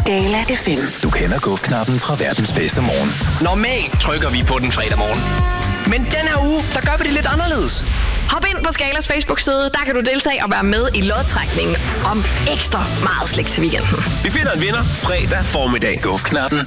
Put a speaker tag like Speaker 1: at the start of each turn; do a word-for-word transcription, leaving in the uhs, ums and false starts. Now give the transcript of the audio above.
Speaker 1: Gala F M.
Speaker 2: Du kender guf-knappen fra verdens bedste morgen.
Speaker 3: Normalt trykker vi på den fredag morgen. Men den her uge, der gør vi det lidt anderledes.
Speaker 4: Hop ind på Skalas Facebook-side, der kan du deltage og være med i lodtrækningen om ekstra meget slik til weekenden.
Speaker 3: Vi finder en vinder fredag formiddag.
Speaker 2: Guf-knappen